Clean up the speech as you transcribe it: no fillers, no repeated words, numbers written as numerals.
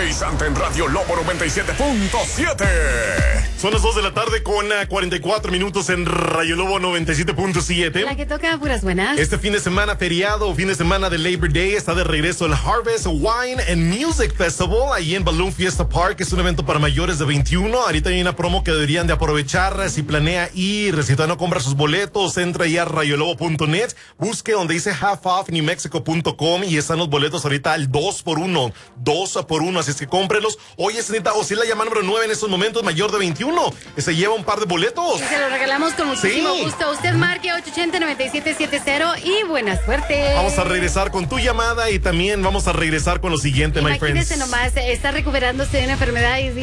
energizante en Radio Lobo 97.7. Son las 2 de la tarde con 44 minutos en Radio Lobo 97.7. La que toca puras buenas. Este fin de semana feriado, fin de semana de Labor Day, está de regreso el Harvest Wine and Music Festival ahí en Balloon Fiesta Park. Es un evento para mayores de 21. Ahorita hay una promo que deberían de aprovechar. Si planea ir, si todavía no compra sus boletos, entra ahí a radiolobo.net, busque donde dice halfoffnewmexico.com y están los boletos ahorita al 2x1, 2x1, así es que cómprelos. Hoy es neta, o si es la llamada número 9 en estos momentos, mayor de 21, se lleva un par de boletos. Y se lo regalamos con muchísimo gusto. Usted marque 880-9770 y buena suerte. Vamos a regresar con tu llamada y también vamos a regresar con lo siguiente, my friends. Imagínese nomás, está recuperándose de una enfermedad y